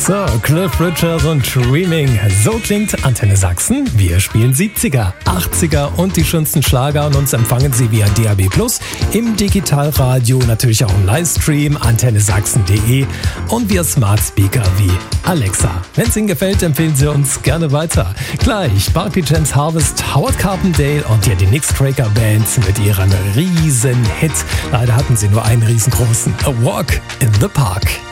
So, Cliff Richard und Dreaming. So klingt Antenne Sachsen. Wir spielen 70er, 80er und die schönsten Schlager und uns empfangen Sie via DAB+, im Digitalradio, natürlich auch im Livestream, antennesachsen.de und via Smart Speaker wie Alexa. Wenn es Ihnen gefällt, empfehlen Sie uns gerne weiter. Gleich Barclay James Harvest, Howard Carpendale und ja die Nix-Tracker Band mit ihrem riesen Hit. Leider hatten sie nur einen riesengroßen, A Walk in the Park.